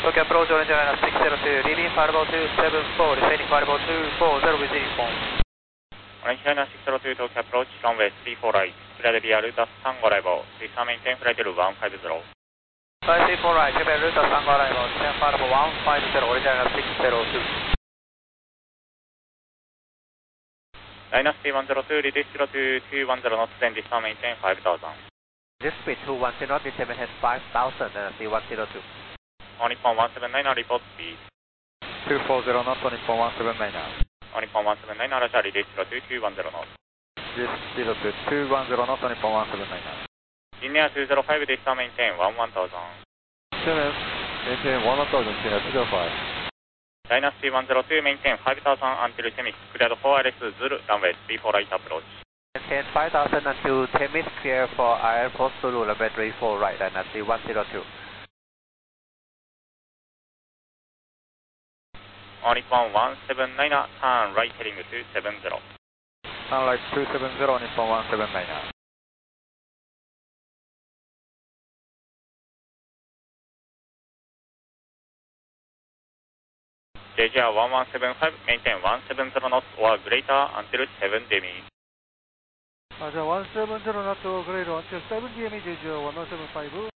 Tokyo approach orange line 602, leading 50274, descending 50240 with uniform. Orange line 602, Tokyo approach, runway 34 right, clear the via Ruta Tango arrival, please maintain flight level 150. Flight 34 right, clear Ruta Tango arrival, descend 150, orange line 602. Linus T102, reduce 02, 210 knots, then dismount maintain 5000. This speed 210 knots, descend has 5000, T102. On Nippon 179, report speed. 240 knots, on Nippon 179 now. On Nippon 179, Russia, reduce 02, 210 knots. This 210 knots, on Nippon 179 now. Linear 205, dismount maintain 1000. maintain 1000, Linear 205. Linus T102, maintain 5000 until 10 minutes, cleared 4 RS Zulu, runway 34 right approach. Maintain 5000 until 10 minutes, clear for airport Zulu, runway 34 right, and T102. On Nippon 179, turn right heading 270. Turn right 270, on Nippon 179 now. JGR 1175, maintain 170 knots or greater until 7 demi. Roger, 170 knots or greater until 7 dmi, JGR 1175.